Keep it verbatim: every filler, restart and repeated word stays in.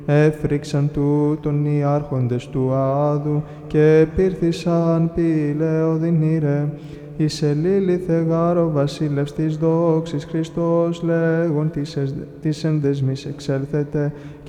Έφρυξαν τούτον οι άρχοντες του Άδου και πήρθησαν πηλαιόδην ήρε. Εις ελήλυθε γάρ ο βασίλευς της δόξης Χριστός λέγον της, της ενδεσμής εξέλθετε